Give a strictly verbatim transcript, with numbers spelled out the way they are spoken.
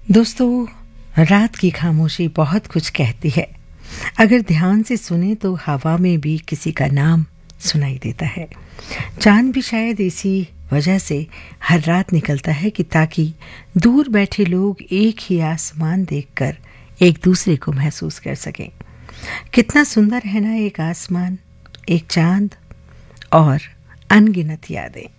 दोस्तों, रात की खामोशी बहुत कुछ कहती है। अगर ध्यान से सुने तो हवा में भी किसी का नाम सुनाई देता है। चांद भी शायद इसी वजह से हर रात निकलता है कि ताकि दूर बैठे लोग एक ही आसमान देखकर एक दूसरे को महसूस कर सकें। कितना सुंदर है ना एक आसमान, एक चांद और अनगिनत यादें।